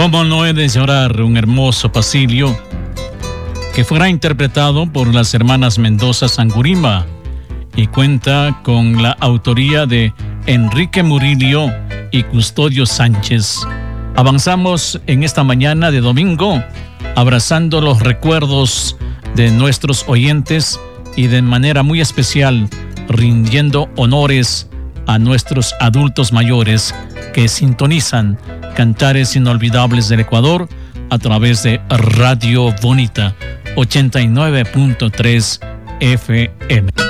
Cómo no he de llorar, un hermoso pasillo que fuera interpretado por las hermanas Mendoza Sangurima y cuenta con la autoría de Enrique Murillo y Custodio Sánchez. Avanzamos en esta mañana de domingo, abrazando los recuerdos de nuestros oyentes y de manera muy especial rindiendo honores a nuestros adultos mayores que sintonizan Cantares Inolvidables del Ecuador a través de Radio Bonita 89.3 FM.